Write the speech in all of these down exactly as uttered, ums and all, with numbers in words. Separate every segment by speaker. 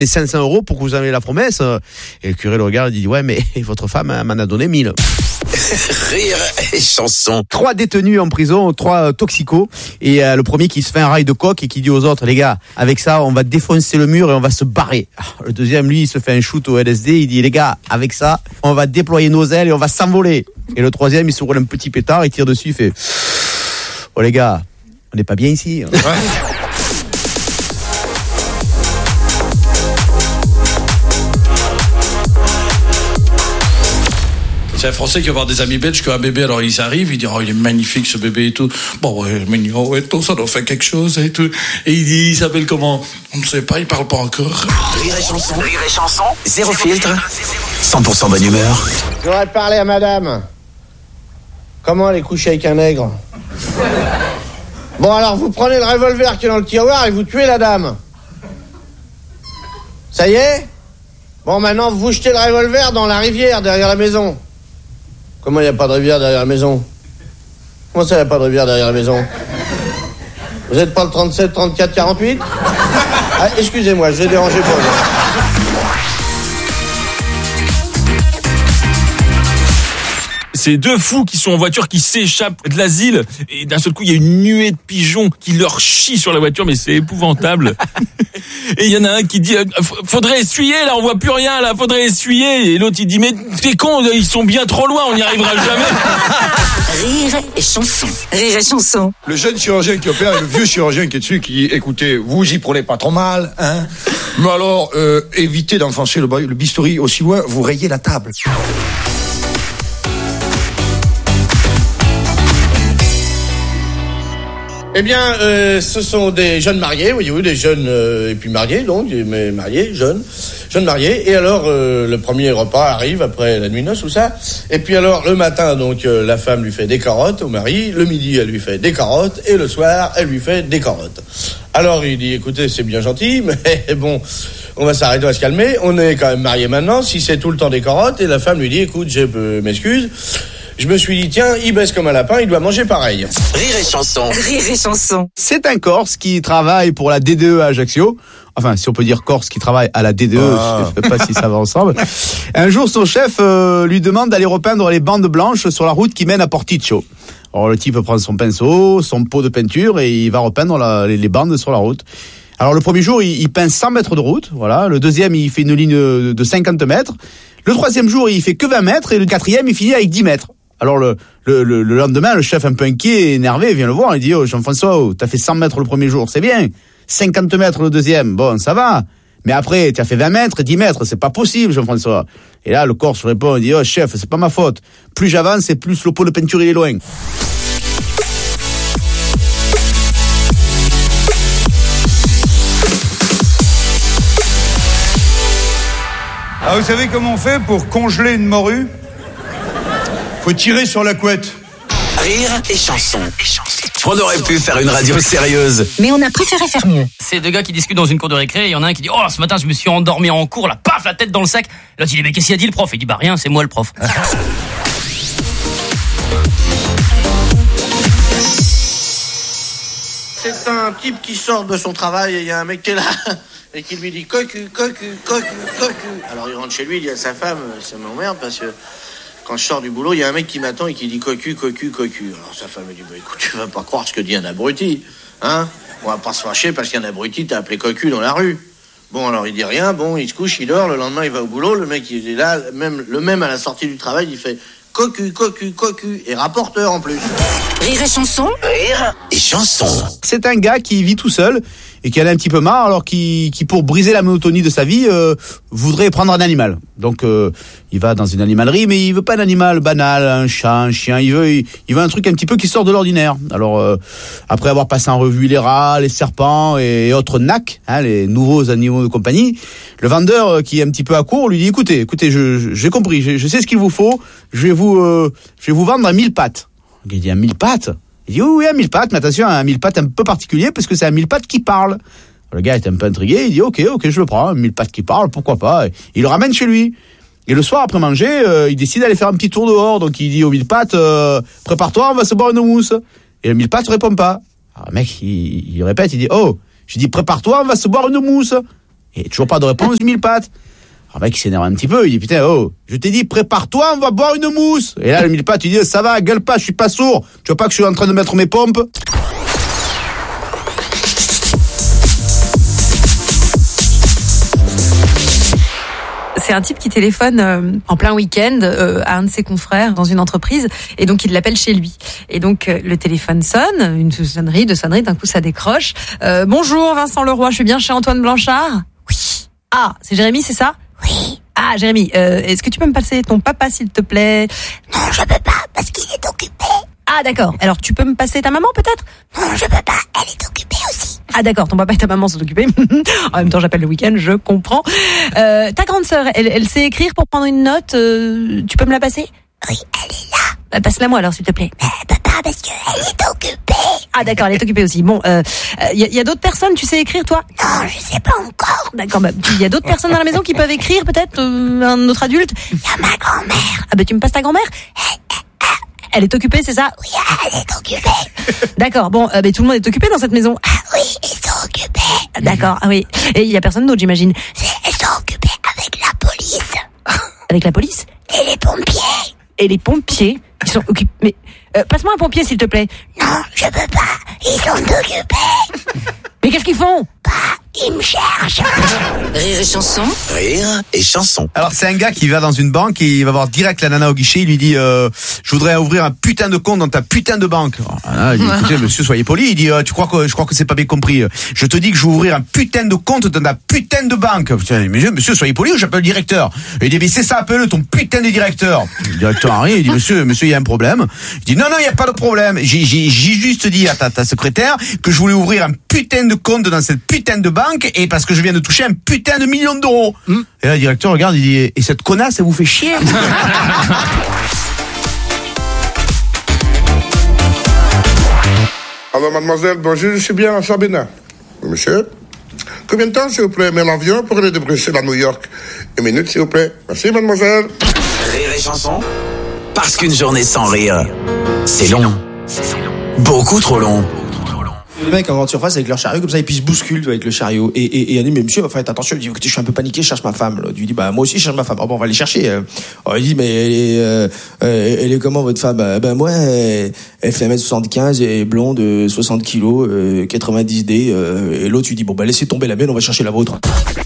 Speaker 1: les cinq cents euros pour que vous avez la promesse. Et le curé le regarde et dit, ouais, mais votre femme m'en a donné mille.
Speaker 2: Rire et chanson.
Speaker 1: Trois détenus en prison, trois toxicos. Et euh, le premier qui se fait un rail de coke et qui dit aux autres, les gars, avec ça, on va défoncer le mur et on va se barrer. Le deuxième, lui, il se fait un shoot au L S D. Il dit, les gars, avec ça, on va déployer nos ailes et on va s'envoler. Et le troisième, il se roule un petit pétard, il tire dessus, il fait, oh les gars, on n'est pas bien ici. Ouais.
Speaker 3: C'est un Français qui va avoir des amis belges qui ont un bébé, alors ils arrivent, ils disent, oh, il est magnifique ce bébé et tout. Bon, ouais, mignon et tout, ça doit faire quelque chose et tout. Et il dit, il s'appelle comment? On ne sait pas, il parle pas encore.
Speaker 2: Rire et chanson, rire et chanson, zéro filtre, cent pour cent bonne humeur.
Speaker 4: J'aurais parlé à madame. Comment elle est couchée avec un nègre? Bon, alors vous prenez le revolver qui est dans le tiroir et vous tuez la dame. Ça y est? Bon, maintenant vous jetez le revolver dans la rivière derrière la maison. Comment il n'y a pas de rivière derrière la maison? Comment ça, il n'y a pas de rivière derrière la maison? Vous n'êtes pas le trente-sept, trente-quatre, quarante-huit? Ah, excusez-moi, je vais déranger pour vous.
Speaker 5: C'est deux fous qui sont en voiture, qui s'échappent de l'asile, et d'un seul coup, il y a une nuée de pigeons qui leur chient sur la voiture, mais c'est épouvantable. Et il y en a un qui dit, faudrait essuyer, là, on voit plus rien, là, faudrait essuyer. Et l'autre, il dit, mais t'es con, ils sont bien trop loin, on n'y arrivera jamais.
Speaker 6: Rire et chanson. Rire et chanson.
Speaker 7: Le jeune chirurgien qui opère et le vieux chirurgien qui est dessus, qui dit, écoutez, vous y prenez pas trop mal, hein. Mais alors, euh, évitez d'enfoncer le, le bistouri aussi loin, vous rayez la table.
Speaker 4: Eh bien, euh, ce sont des jeunes mariés, voyez-vous, des jeunes, euh, et puis mariés, donc, mais mariés, jeunes, jeunes mariés. Et alors, euh, le premier repas arrive après la nuit noce, tout ça. Et puis alors, le matin, donc, euh, la femme lui fait des carottes au mari. Le midi, elle lui fait des carottes. Et le soir, elle lui fait des carottes. Alors, il dit, écoutez, c'est bien gentil, mais bon, on va s'arrêter, on va se calmer. On est quand même mariés maintenant. Si c'est tout le temps des carottes, et la femme lui dit, écoute, je euh, m'excuse. Je me suis dit, tiens, il baisse comme un lapin, il doit manger pareil.
Speaker 2: Rire et chanson.
Speaker 6: Rire et chanson.
Speaker 1: C'est un Corse qui travaille pour la D D E à Ajaccio. Enfin, si on peut dire Corse qui travaille à la D D E, ah. Je ne sais pas si ça va ensemble. Un jour, son chef euh, lui demande d'aller repeindre les bandes blanches sur la route qui mène à Porticcio. Alors, le type prend son pinceau, son pot de peinture et il va repeindre la, les, les bandes sur la route. Alors, le premier jour, il, il peint cent mètres de route. Voilà. Le deuxième, il fait une ligne de cinquante mètres. Le troisième jour, il fait que vingt mètres. Et le quatrième, il finit avec dix mètres. Alors le, le, le, le lendemain, le chef un peu inquiet, énervé, vient le voir, il dit, oh Jean-François, oh, t'as fait cent mètres le premier jour, c'est bien, cinquante mètres le deuxième, bon, ça va, mais après, t'as fait vingt mètres, dix mètres, c'est pas possible, Jean-François. Et là, le Corse répond, il dit, oh chef, c'est pas ma faute, plus j'avance, et plus le pot de peinture, il est loin.
Speaker 7: Ah, vous savez comment on fait pour congeler une morue? Faut tirer sur la couette.
Speaker 2: Rire et chanson. On aurait pu faire une radio sérieuse.
Speaker 6: Mais on a préféré faire mieux.
Speaker 8: C'est deux gars qui discutent dans une cour de récré, il y en a un qui dit « Oh, ce matin, je me suis endormi en cours, là, paf, la tête dans le sac !» L'autre, il dit « Mais qu'est-ce qu'il a dit, le prof ?» Il dit « Bah rien, c'est moi le prof. »
Speaker 4: C'est un type qui sort de son travail et il y a un mec qui est là et qui lui dit « Cocu, cocu, cocu, cocu !» Alors il rentre chez lui, il dit à sa femme « Ça m'emmerde parce que... » Quand je sors du boulot, il y a un mec qui m'attend et qui dit cocu, cocu, cocu. Alors sa femme me dit, bah écoute, tu vas pas croire ce que dit un abruti, hein? On va pas se fâcher parce qu'un abruti t'a appelé cocu dans la rue. Bon, alors il dit rien, bon, il se couche, il dort, le lendemain il va au boulot, le mec il est là, même, le même à la sortie du travail, il fait cocu, cocu, cocu, et rapporteur en plus.
Speaker 6: Rire et chanson.
Speaker 2: Rire et chanson.
Speaker 1: C'est un gars qui vit tout seul et qui en a un petit peu marre, alors qui, qui pour briser la monotonie de sa vie, euh, voudrait prendre un animal. Donc euh, il va dans une animalerie, mais il veut pas un animal banal, un chat, un chien, il veut, il, il veut un truc un petit peu qui sort de l'ordinaire. Alors euh, après avoir passé en revue les rats, les serpents et autres nacs, hein, les nouveaux animaux de compagnie, le vendeur qui est un petit peu à court lui dit, écoutez, écoutez, je, je, j'ai compris, je, je sais ce qu'il vous faut, je vais vous, euh, je vais vous vendre un mille pattes. Il dit, un mille pattes? Il dit, oui, oui, un mille pattes, mais attention, un mille pattes un peu particulier, parce que c'est un mille pattes qui parle. Le gars est un peu intrigué, il dit, ok, ok, je le prends, un mille pattes qui parle, pourquoi pas. Et il le ramène chez lui. Et le soir, après manger, euh, il décide d'aller faire un petit tour dehors. Donc il dit au mille pattes, euh, prépare-toi, on va se boire une mousse. Et le mille pattes ne répond pas. Alors le mec, il, il répète, il dit, oh, je dis, prépare-toi, on va se boire une mousse. Et toujours pas de réponse du mille pattes. Alors, le mec, il s'énerve un petit peu. Il dit, putain, oh, je t'ai dit, prépare-toi, on va boire une mousse. Et là, le mille pattes, il dit, ça va, gueule pas, je suis pas sourd. Tu vois pas que je suis en train de mettre mes pompes?
Speaker 9: C'est un type qui téléphone euh, en plein week-end euh, à un de ses confrères dans une entreprise et donc il l'appelle chez lui. Et donc euh, le téléphone sonne, une sonnerie, deux sonneries, d'un coup ça décroche. Euh, bonjour Vincent Leroy, je suis bien chez Antoine Blanchard? Oui. Ah, c'est Jérémy, c'est ça? Oui. Ah Jérémy, euh, est-ce que tu peux me passer ton papa s'il te plaît?
Speaker 10: Non, je peux pas parce qu'il est occupé.
Speaker 9: Ah d'accord, alors tu peux me passer ta maman peut-être?
Speaker 10: Non, je peux pas, elle est occupée aussi.
Speaker 9: Ah d'accord, ton papa et ta maman sont occupés. En même temps, j'appelle le week-end, je comprends. Euh, ta grande sœur, elle, elle sait écrire pour prendre une note. Euh, tu peux me la passer?
Speaker 10: Oui, elle est là.
Speaker 9: Bah, passe-la moi alors, s'il te plaît.
Speaker 10: Mais elle peut pas parce qu'elle est occupée.
Speaker 9: Ah d'accord, elle est occupée aussi. Bon, il euh, y a, y a d'autres personnes, tu sais écrire toi?
Speaker 10: Non, je sais pas encore.
Speaker 9: D'accord, bah il y a d'autres personnes dans la maison qui peuvent écrire peut-être, euh, un autre adulte?
Speaker 10: Il y a ma grand-mère.
Speaker 9: Ah bah tu me passes ta grand-mère? Elle est occupée, c'est ça?
Speaker 10: Oui, elle est occupée.
Speaker 9: D'accord, bon, euh, bah, tout le monde est occupé dans cette maison.
Speaker 10: Ah oui, ils sont occupés.
Speaker 9: D'accord, ah oui. Et il y a personne d'autre, j'imagine?
Speaker 10: Ils sont occupés avec la police.
Speaker 9: Avec la police?
Speaker 10: Et les pompiers.
Speaker 9: Et les pompiers? Ils sont occupés. Mais euh, passe-moi un pompier, s'il te plaît.
Speaker 10: Non, je peux pas. Ils sont occupés.
Speaker 9: Mais qu'est-ce qu'ils font?
Speaker 10: Bah, ils me cherchent.
Speaker 6: Rire et chanson.
Speaker 2: Rire et chanson.
Speaker 1: Alors c'est un gars qui va dans une banque et il va voir direct la nana au guichet, il lui dit euh, je voudrais ouvrir un putain de compte dans ta putain de banque. Alors, là, il dit, écoutez monsieur, soyez poli. Il dit euh, tu crois que je crois que c'est pas bien compris. Je te dis que je vais ouvrir un putain de compte dans ta putain de banque. Putain, monsieur, monsieur soyez poli ou j'appelle le directeur. Et il dit mais c'est ça, appelle ton putain de directeur. Le directeur arrive, il dit monsieur monsieur il y a un problème. Il dit non non il y a pas de problème. J'ai j'ai j'ai juste dit à ta, ta secrétaire que je voulais ouvrir un putain de compte dans cette putain de banque et parce que je viens de toucher un putain de million d'euros. Mmh. Et là, le directeur regarde, il dit, et cette connasse, elle vous fait chier?
Speaker 11: Alors, mademoiselle, bonjour, je suis bien à Sabina. Monsieur, combien de temps, s'il vous plaît, met l'avion pour aller de Bruxelles à New York? Une minute, s'il vous plaît. Merci, mademoiselle.
Speaker 2: Rire et chanson. Parce qu'une journée sans rire, c'est long. Beaucoup trop long.
Speaker 12: Les mecs en grande surface avec leur chariot comme ça et puis ils se bousculent avec le chariot et et et elle dit mais monsieur faites attention. Il dit écoutez je suis un peu paniqué, je cherche ma femme. L'autre lui dit bah moi aussi je cherche ma femme. Oh, bon on va aller chercher. Alors, il dit mais elle est euh, elle est comment votre femme? Bah, bah moi elle, elle fait un mètre soixante-quinze et blonde, soixante kilos, euh, quatre-vingt-dix D. Euh, et l'autre lui dit bon bah laissez tomber la mienne, on va chercher la vôtre.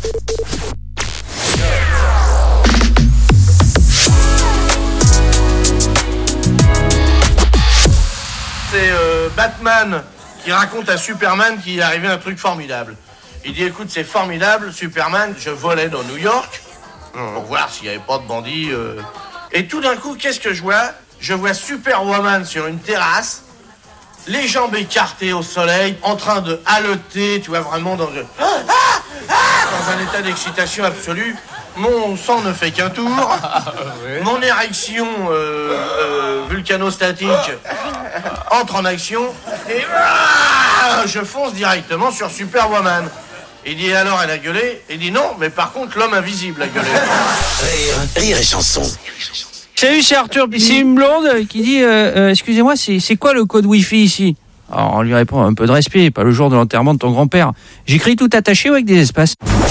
Speaker 4: C'est euh, Batman qui raconte à Superman qu'il est arrivé un truc formidable. Il dit écoute c'est formidable Superman, je volais dans New York pour voir s'il n'y avait pas de bandits euh... et tout d'un coup qu'est-ce que je vois? Je vois Superwoman sur une terrasse, les jambes écartées au soleil, en train de haleter, tu vois vraiment dans, le... ah, ah, ah, dans un état d'excitation absolue. Mon sang ne fait qu'un tour, mon érection euh, euh, vulcanostatique entre en action et ah, je fonce directement sur Superwoman. Il dit alors elle a gueulé, il dit non, mais par contre l'homme invisible a gueulé.
Speaker 2: Rire, rire et chanson.
Speaker 13: Salut, c'est Arthur, c'est une blonde qui dit euh, euh, excusez-moi, c'est, c'est quoi le code Wi-Fi ici? Alors on lui répond un peu de respect, pas le jour de l'enterrement de ton grand-père. J'écris tout attaché ou avec des espaces?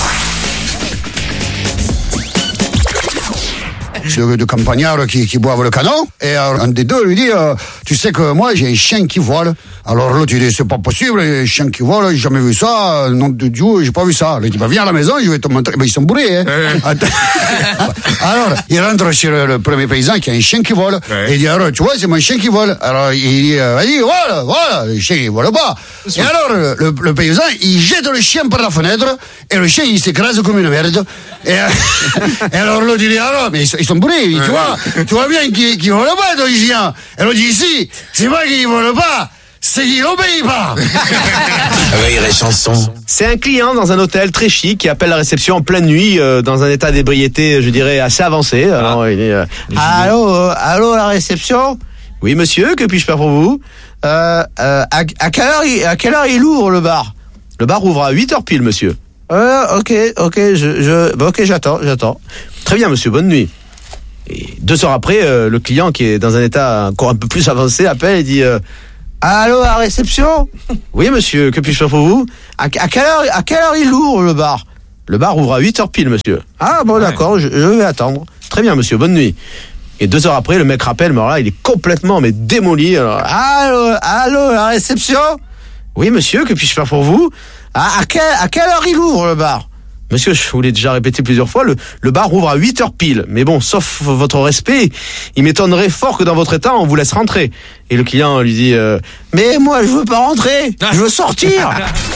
Speaker 7: De, de campagnards qui, qui boivent le canon, et euh, un des deux lui dit euh, tu sais que moi j'ai un chien qui vole. Alors l'autre il dit c'est pas possible, un chien qui vole, j'ai jamais vu ça, nom de Dieu, j'ai pas vu ça. Il dit bah viens à la maison, je vais te montrer. Ben, ils sont bourrés hein. Alors il rentre chez le, le premier paysan qui a un chien qui vole, ouais. Et il dit alors tu vois c'est mon chien qui vole. Alors il dit euh, vas-y voilà voilà le chien il vole pas. Et alors le, le, le paysan il jette le chien par la fenêtre et le chien il s'écrase comme une merde. Et, et alors l'autre il dit alors mais ils sont, ils sont bourrés, tu vois, tu vois bien qu'ils qu volent pas ton chien. Et l'autre dit si, c'est pas qu'ils volent pas, c'est qu'ils n'obéissent pas.
Speaker 2: Rire et chanson.
Speaker 1: C'est un client dans un hôtel très chic qui appelle la réception en pleine nuit euh, dans un état d'ébriété, je dirais, assez avancé. Alors, ah. il est, euh, allô, euh, allô, la réception? Oui, monsieur, que puis-je faire pour vous? euh, euh, à, à, quelle heure il, à quelle heure il ouvre le bar? Le bar ouvre à huit heures pile, monsieur. Euh, ok, ok, je, je, bah, ok, j'attends, j'attends. Très bien, monsieur, bonne nuit. Et deux heures après, euh, le client qui est dans un état encore un peu plus avancé appelle et dit euh, allô, à la réception? Oui, monsieur, que puis-je faire pour vous? à, à quelle heure, à quelle heure il ouvre le bar? Le bar ouvre à huit heures pile, monsieur. Ah bon, d'accord, je, je vais attendre. Très bien, monsieur, bonne nuit. Et deux heures après, le mec rappelle, mais alors là, il est complètement mais démoli. Alors, allô, allô, la réception? Oui, monsieur, que puis-je faire pour vous? à, à, quelle, à quelle heure il ouvre, le bar? Monsieur, je vous l'ai déjà répété plusieurs fois, le, le bar ouvre à huit heures pile. Mais bon, sauf votre respect, il m'étonnerait fort que dans votre état, on vous laisse rentrer. Et le client lui dit, euh, mais moi, je veux pas rentrer, je veux sortir.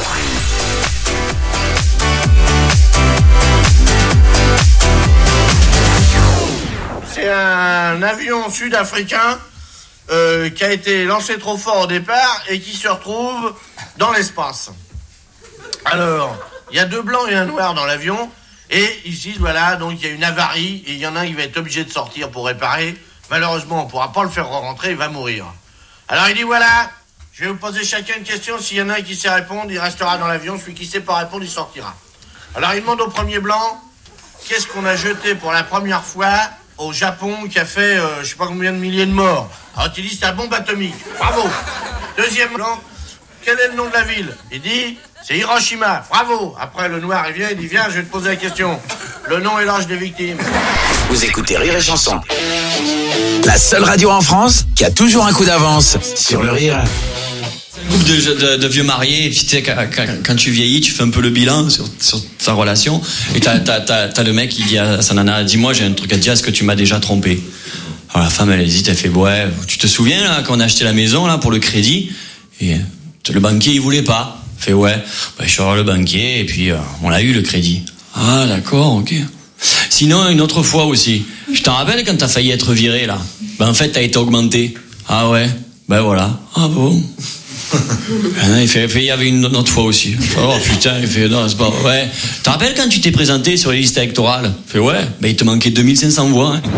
Speaker 4: C'est un avion sud-africain euh, qui a été lancé trop fort au départ et qui se retrouve dans l'espace. Alors, il y a deux blancs et un noir dans l'avion et ils se disent, voilà, donc il y a une avarie et il y en a un qui va être obligé de sortir pour réparer. Malheureusement, on ne pourra pas le faire rentrer, il va mourir. Alors il dit, voilà, je vais vous poser chacun une question, s'il y en a un qui sait répondre, il restera dans l'avion, celui qui ne sait pas répondre, il sortira. Alors il demande au premier blanc, qu'est-ce qu'on a jeté pour la première fois au Japon qui a fait, euh, je sais pas combien de milliers de morts. Alors il dit, c'est la bombe atomique. Bravo. Deuxième blanc, quel est le nom de la ville? Il dit, c'est Hiroshima. Bravo. Après, le noir, il vient, il dit, viens, je vais te poser la question. Le nom et l'âge des victimes.
Speaker 2: Vous écoutez Rire et Chanson. La seule radio en France qui a toujours un coup d'avance sur le rire.
Speaker 14: Couple de, de, de vieux mariés, et puis tu sais, quand, quand, quand tu vieillis, tu fais un peu le bilan sur, sur ta relation, et t'as, t'as, t'as, t'as le mec qui dit à sa nana, dis-moi, j'ai un truc à te dire, est-ce que tu m'as déjà trompé? Alors la femme, elle hésite, elle fait, ouais, tu te souviens, là, quand on a acheté la maison, là, pour le crédit, et le banquier, il voulait pas. Elle fait, ouais, bah, je suis allé voir le banquier, et puis, euh, on a eu le crédit. Ah, d'accord, ok. Sinon, une autre fois aussi, je t'en rappelle quand t'as failli être viré, là? Ben, en fait, t'as été augmenté. Ah ouais? Ben voilà. Ah bon? Il fait, il y avait une autre fois aussi. Oh putain, il fait, non, c'est pas, ouais. Tu te rappelles quand tu t'es présenté sur les listes électorales? Il fait, ouais, ben il te manquait deux mille cinq cents voix. Hein.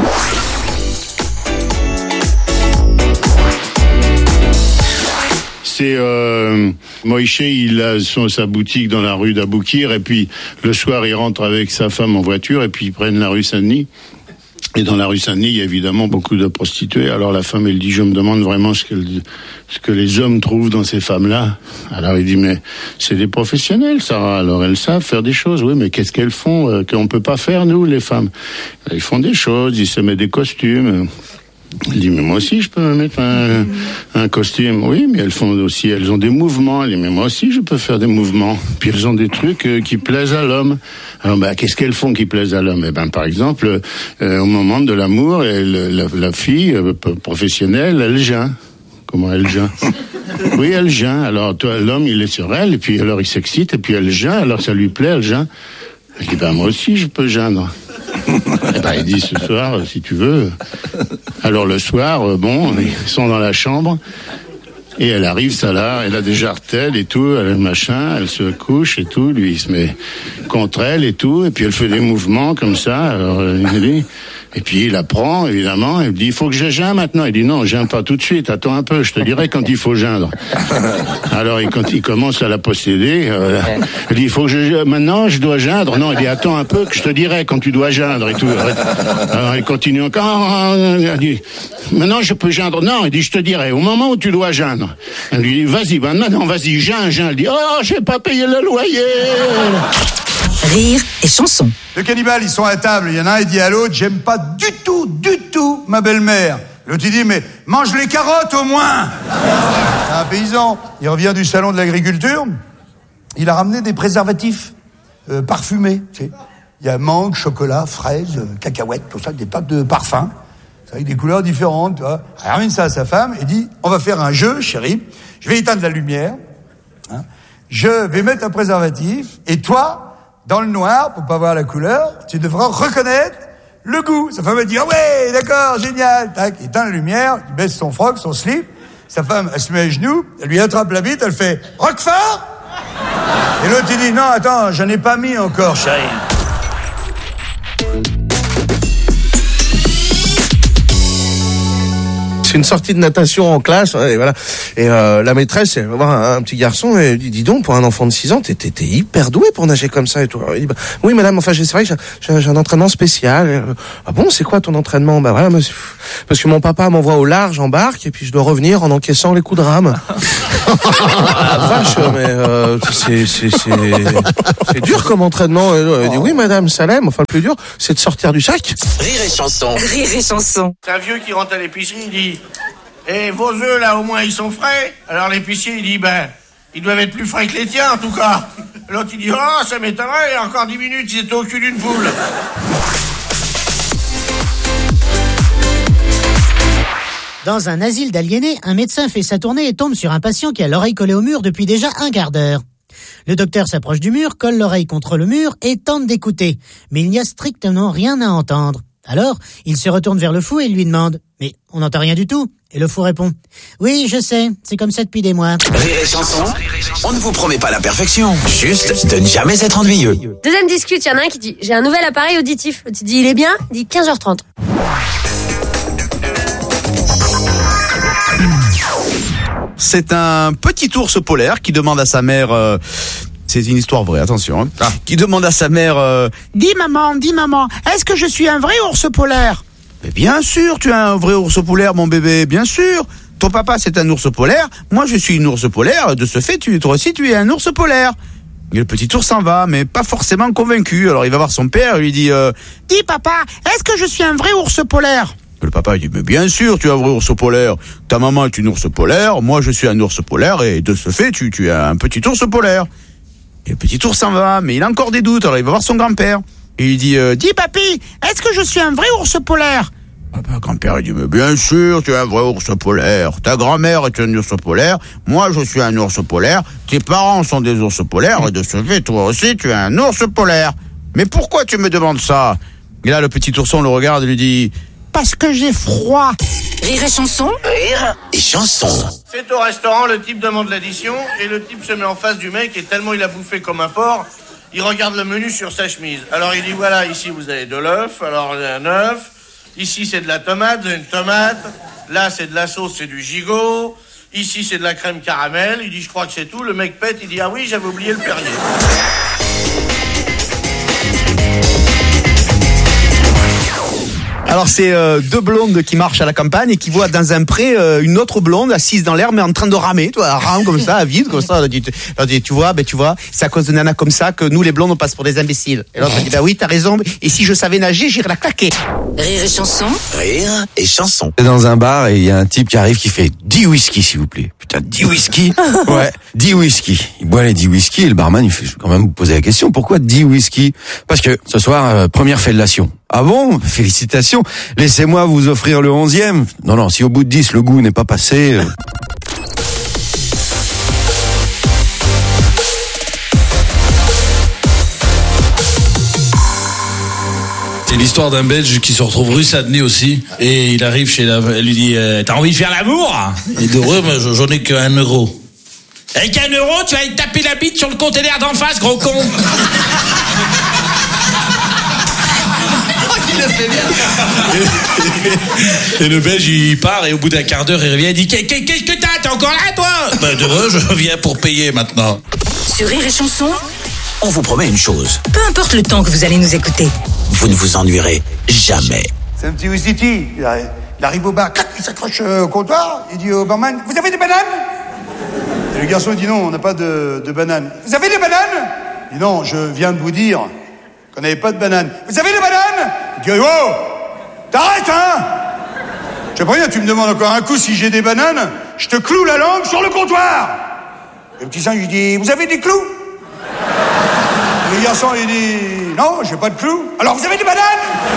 Speaker 15: C'est euh, Moïse, il a son, sa boutique dans la rue d'Aboukir, et puis le soir il rentre avec sa femme en voiture, et puis ils prennent la rue Saint-Denis. Et dans la rue Saint-Denis, il y a évidemment beaucoup de prostituées. Alors la femme, elle dit, je me demande vraiment ce que, ce que les hommes trouvent dans ces femmes-là. Alors il dit, mais c'est des professionnels, Sarah. Alors elles savent faire des choses. Oui, mais qu'est-ce qu'elles font euh, qu'on peut pas faire, nous, les femmes? Ils font des choses, ils se mettent des costumes. Elle dit, mais moi aussi, je peux me mettre un, un costume. Oui, mais elles font aussi, elles ont des mouvements. Elle dit, mais moi aussi, je peux faire des mouvements. Puis elles ont des trucs euh, qui plaisent à l'homme. Alors, ben, qu'est-ce qu'elles font qui plaisent à l'homme? Eh ben, par exemple, euh, au moment de l'amour, elle, la, la fille euh, professionnelle, elle geint. Comment elle geint? Oui, elle geint. Alors, toi, l'homme, il est sur elle, et puis alors il s'excite, et puis elle geint. Alors, ça lui plaît, elle geint. Elle dit, ben, moi aussi, je peux geindre. Eh ben, il dit, ce soir, si tu veux. Alors le soir, bon, ils sont dans la chambre, et elle arrive, ça là, elle a des jartelles et tout, elle a le machin, elle se couche et tout, lui il se met contre elle et tout, et puis elle fait des mouvements comme ça, alors il dit, et puis il la prend, évidemment, elle dit, il faut que je geins maintenant. Il dit, non, geins pas tout de suite, attends un peu, je te dirai quand il faut geindre. Alors, quand il commence à la posséder, euh, elle dit, il faut que je, maintenant, je dois geindre. Non, il dit, attends un peu, que je te dirai quand tu dois geindre et tout. Alors, il continue encore, elle dit, maintenant, je peux geindre. Non, il dit, je te dirai, au moment où tu dois geindre. Elle lui dit, vas-y, ben, maintenant, vas-y, geins, geins. Elle dit, oh, j'ai pas payé le loyer.
Speaker 6: Rire et chanson.
Speaker 16: Deux cannibales, ils sont à table. Il y en a un, il dit à l'autre, j'aime pas du tout, du tout ma belle-mère. L'autre, il dit, mais mange les carottes au moins. C'est un paysan. Il revient du salon de l'agriculture. Il a ramené des préservatifs euh, parfumés. Tu sais. Il y a mangue, chocolat, fraises, euh, cacahuètes, tout ça, des pâtes de parfum. Avec des couleurs différentes, tu vois. Il ramène ça à sa femme et dit, on va faire un jeu, chérie. Je vais éteindre la lumière. Hein. Je vais mettre un préservatif. Et toi, dans le noir, pour pas voir la couleur, tu devras reconnaître le goût. Sa femme va dire, ah ouais, d'accord, génial. Tac, il éteint la lumière, il baisse son froc, son slip. Sa femme, elle se met à genoux, elle lui attrape la bite, elle fait, Roquefort! Et l'autre, il dit, non, attends, j'en ai pas mis encore, chérie.
Speaker 17: C'est une sortie de natation en classe, et voilà. Et euh, la maîtresse, elle va voir un, un petit garçon, et elle dit, dis donc, pour un enfant de six ans, t'es, t'es, t'es hyper doué pour nager comme ça et tout. Alors, il dit, bah, oui, madame, enfin, c'est vrai que j'ai, j'ai, j'ai un entraînement spécial. Et, euh, ah bon, c'est quoi ton entraînement? Bah voilà, monsieur, parce que mon papa m'envoie au large en barque et puis je dois revenir en encaissant les coups de rame. Ah, vache, mais euh, c'est c'est c'est c'est dur comme entraînement. Elle dit oui madame Salem, enfin le plus dur c'est de sortir du sac.
Speaker 2: Rire et chanson.
Speaker 6: Rire et chanson.
Speaker 4: C'est un vieux qui rentre à l'épicerie, il dit eh, vos œufs là au moins ils sont frais. Alors l'épicier il dit ben ils doivent être plus frais que les tiens en tout cas. L'autre il dit oh ça m'étonnerait, encore dix minutes ils étaient au cul d'une poule.
Speaker 18: Dans un asile d'aliénés, un médecin fait sa tournée et tombe sur un patient qui a l'oreille collée au mur depuis déjà un quart d'heure. Le docteur s'approche du mur, colle l'oreille contre le mur et tente d'écouter. Mais il n'y a strictement rien à entendre. Alors, il se retourne vers le fou et lui demande « Mais on n'entend rien du tout ?» Et le fou répond « Oui, je sais, c'est comme ça depuis des mois. »
Speaker 2: Rire et chanson, on ne vous promet pas la perfection, juste de ne jamais être ennuyeux.
Speaker 19: Deuxième discute, il y en a un qui dit « J'ai un nouvel appareil auditif ». L'autre dit « Il est bien ?» Il dit « quinze heures trente ».
Speaker 1: C'est un petit ours polaire qui demande à sa mère... Euh, c'est une histoire vraie, attention. Hein, ah. Qui demande à sa mère... Euh, dis maman, dis maman, est-ce que je suis un vrai ours polaire ? Mais bien sûr, tu es un vrai ours polaire, mon bébé, bien sûr. Ton papa, c'est un ours polaire. Moi, je suis une ours polaire. De ce fait, tu, toi aussi, tu es un ours polaire. Et le petit ours s'en va, mais pas forcément convaincu. Alors, il va voir son père et lui dit... Euh, dis papa, est-ce que je suis un vrai ours polaire ? Le papa il dit mais bien sûr tu es un vrai ours polaire. Ta maman est une ours polaire, moi je suis un ours polaire et de ce fait tu, tu es un petit ours polaire. Et le petit ours s'en va, mais il a encore des doutes. Alors il va voir son grand-père et il dit euh, dis papy, est-ce que je suis un vrai ours polaire ? Le grand-père il dit mais bien sûr tu es un vrai ours polaire. Ta grand-mère est un ours polaire, moi je suis un ours polaire. Tes parents sont des ours polaires et de ce fait toi aussi tu es un ours polaire. Mais pourquoi tu me demandes ça ? Et là le petit ourson le regarde et lui dit parce que j'ai froid.
Speaker 6: Rire et chanson.
Speaker 2: Rire et chanson.
Speaker 4: C'est au restaurant, le type demande l'addition et le type se met en face du mec et tellement il a bouffé comme un porc, il regarde le menu sur sa chemise. Alors il dit voilà, ici vous avez de l'œuf, alors un œuf, ici c'est de la tomate, vous avez une tomate, là c'est de la sauce, c'est du gigot, ici c'est de la crème caramel, il dit je crois que c'est tout, le mec pète, il dit ah oui j'avais oublié le Perrier.
Speaker 1: Alors c'est euh, deux blondes qui marchent à la campagne et qui voient dans un pré euh, une autre blonde assise dans l'air mais en train de ramer, tu vois, elle rame comme ça, à vide comme ça. Elle dit, elle dit tu vois, ben tu vois, c'est à cause de nana comme ça que nous les blondes on passe pour des imbéciles. Et l'autre elle dit bah oui t'as raison. Et si je savais nager j'irais la claquer.
Speaker 6: Rire et chanson.
Speaker 2: Rire et chanson.
Speaker 20: C'est dans un bar et il y a un type qui arrive qui fait dix whisky s'il vous plaît. Putain dix whisky. Ouais, dix whisky. Il boit les dix whisky et le barman il fait je vais quand même vous poser la question pourquoi dix whisky ? Parce que ce soir euh, première fellation. Ah bon ? Félicitations. Laissez-moi vous offrir le onzième. Non, non, si au bout de dix, le goût n'est pas passé... Euh...
Speaker 3: C'est l'histoire d'un Belge qui se retrouve rue Sadenay aussi. Et il arrive chez la... Elle lui dit euh, t'as envie de faire l'amour ? Il dit ouais, mais j'en ai qu'un euro. Avec un euro, tu vas te taper la bite sur le conteneur d'en face, gros con.
Speaker 2: Il le fait bien.
Speaker 3: Et le Belge il part et au bout d'un quart d'heure il revient et dit qu'est-ce que t'as ? T'es encore là toi ? Ben de vrai, je viens pour payer maintenant.
Speaker 6: Sur Rire et chanson,
Speaker 2: on vous promet une chose.
Speaker 6: Peu importe le temps que vous allez nous écouter,
Speaker 2: vous ne vous ennuierez jamais.
Speaker 16: C'est un petit Wistiti. Il arrive, il arrive au bar, clac, il s'accroche au comptoir, il dit au barman, vous avez des bananes ? Et le garçon dit non, on n'a pas de, de bananes. Vous avez des bananes ? Il dit non, je viens de vous dire qu'on n'avait pas de bananes. Vous avez des bananes ? Il dit oh, t'arrêtes hein ? Je sais pas rien, tu me demandes encore un coup si j'ai des bananes, je te cloue la langue sur le comptoir. Et le petit singe il dit vous avez des clous ? Et le garçon il dit non, j'ai pas de clous. Alors vous avez des bananes ?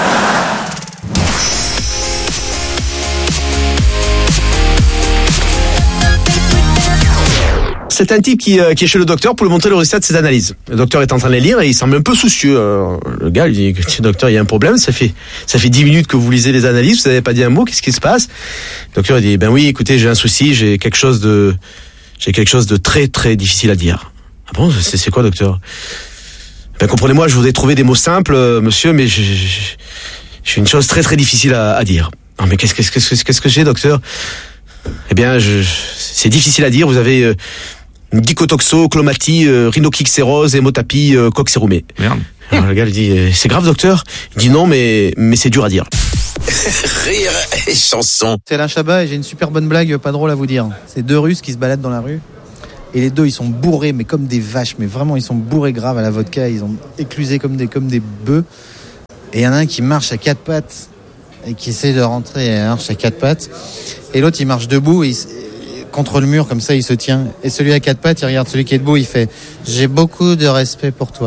Speaker 1: C'est un type qui, euh, qui est chez le docteur pour lui montrer le résultat de ses analyses. Le docteur est en train de les lire et il semble un peu soucieux. Euh, le gars lui dit « Docteur, il y a un problème, ça fait ça fait dix minutes que vous lisez les analyses, vous n'avez pas dit un mot, qu'est-ce qui se passe ?» Le docteur il dit « Ben oui, écoutez, j'ai un souci, j'ai quelque chose de j'ai quelque chose de très très difficile à dire. » « Ah bon, c'est, c'est quoi, docteur ?»« Ben comprenez-moi, je voudrais trouver des mots simples, euh, monsieur, mais j'ai, j'ai, j'ai une chose très très difficile à, à dire. »« Non mais qu'est-ce, qu'est-ce, qu'est-ce, qu'est-ce que j'ai, docteur ?»« Eh bien, je, c'est difficile à dire, vous avez... Euh, Dicotoxo, Clomatie, euh, Rhinoclixérose, Hémotapie, euh, Coxérumé.
Speaker 5: Merde.
Speaker 1: Alors le gars lui dit, c'est grave docteur? Il dit non, mais, mais c'est dur à dire.
Speaker 2: Rire et chanson.
Speaker 21: C'est Alain Chabat et j'ai une super bonne blague pas drôle à vous dire. C'est deux Russes qui se baladent dans la rue. Et les deux, ils sont bourrés, mais comme des vaches. Mais vraiment, ils sont bourrés grave à la vodka. Ils ont éclusé comme des, comme des bœufs. Et il y en a un qui marche à quatre pattes et qui essaie de rentrer et marche à quatre pattes. Et l'autre, il marche debout et il, contre le mur, comme ça, il se tient. Et celui à quatre pattes, il regarde celui qui est debout, il fait « J'ai beaucoup de respect pour toi ».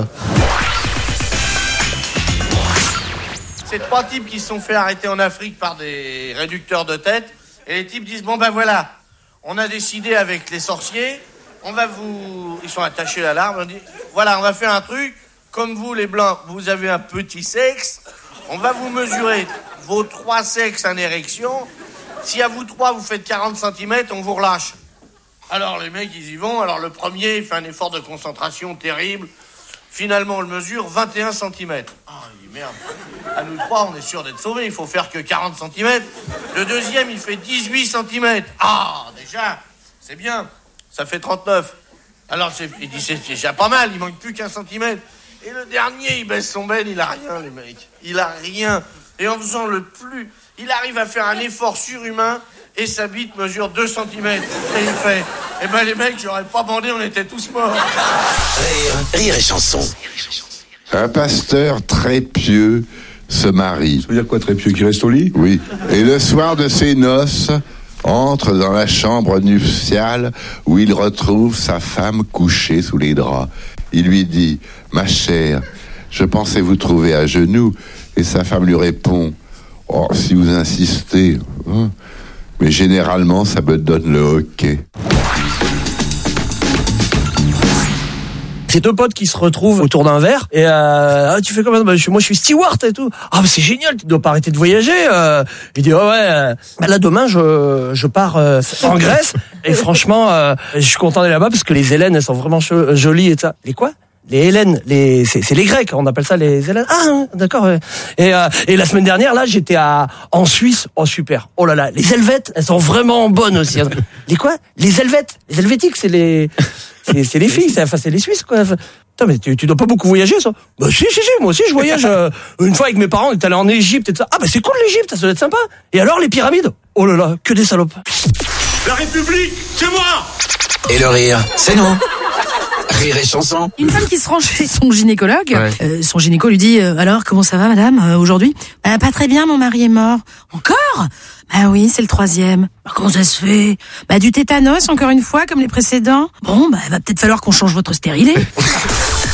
Speaker 4: C'est trois types qui se sont fait arrêter en Afrique par des réducteurs de tête. Et les types disent « Bon ben voilà, on a décidé avec les sorciers... On va vous... Ils sont attachés à l'arbre. On dit, voilà, on va faire un truc. Comme vous, les Blancs, vous avez un petit sexe. On va vous mesurer vos trois sexes en érection. Si à vous trois, vous faites quarante centimètres, on vous relâche. Alors, les mecs, ils y vont. Alors, le premier, il fait un effort de concentration terrible. Finalement, on le mesure vingt et un centimètres. Ah, il dit, merde. À nous trois, on est sûr d'être sauvés. Il faut faire que quarante centimètres. Le deuxième, il fait dix-huit centimètres. Ah, déjà, c'est bien. Ça fait trente-neuf. Alors, c'est, il dit, c'est déjà pas mal, il manque plus qu'un centimètre. Et le dernier, il baisse son ben, il a rien, les mecs. Il a rien. Et en faisant le plus, il arrive à faire un effort surhumain et sa bite mesure deux centimètres. Et il fait, eh ben les mecs, j'aurais pas bandé, on était tous morts.
Speaker 2: Rire, rire et chanson.
Speaker 22: Un pasteur très pieux se marie.
Speaker 23: Ça veut dire quoi, très pieux, qui reste au lit?
Speaker 22: Oui. Et le soir de ses noces, entre dans la chambre nuptiale où il retrouve sa femme couchée sous les draps. Il lui dit « Ma chère, je pensais vous trouver à genoux. » Et sa femme lui répond « Oh, si vous insistez, hein, mais généralement ça me donne le hoquet. »
Speaker 17: C'est deux potes qui se retrouvent autour d'un verre et euh, ah, tu fais comment? Bah, je, moi je suis steward et tout. Ah bah, c'est génial, tu dois pas arrêter de voyager. Euh. Il dit oh, ouais. Euh, là demain je je pars euh, en Grèce et franchement euh, je suis content d'aller là-bas parce que les Hélènes elles sont vraiment cho- jolies et ça. Les quoi? Les Hélènes, les c'est, c'est les Grecs, on appelle ça les Hélènes. Ah d'accord. Ouais. Et euh, et la semaine dernière là j'étais à en Suisse. Oh super. Oh là là, les Helvètes elles sont vraiment bonnes aussi. Les quoi? Les Helvètes, les Helvétiques c'est les C'est, c'est les filles, c'est, enfin c'est les Suisses quoi. Putain mais tu, tu dois pas beaucoup voyager ça. Bah si si si, moi aussi je voyage. Euh, une fois avec mes parents on est allé en Égypte et tout ça. Ah bah c'est cool l'Égypte, ça doit être sympa. Et alors les pyramides? Oh là là, que des salopes.
Speaker 3: La République, c'est moi.
Speaker 2: Et le rire, c'est nous. Rire et chanson.
Speaker 9: Une femme qui se rend chez son gynécologue,
Speaker 2: Ouais.
Speaker 9: euh, son gynéco lui dit euh, alors comment ça va madame euh, aujourd'hui? Bah, pas très bien, mon mari est mort. Encore? Bah oui, c'est le troisième. Bah, comment ça se fait? Bah du tétanos encore une fois comme les précédents. Bon bah il va peut-être falloir qu'on change votre stérilet.